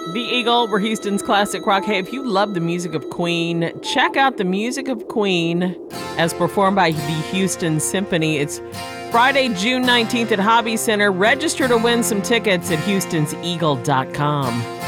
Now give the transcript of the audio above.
The Eagle, we're Houston's classic rock. Hey, if you love the music of Queen, check out the music of Queen as performed by the Houston Symphony. It's Friday, June 19th at Hobby Center. Register to win some tickets at Houston'sEagle.com.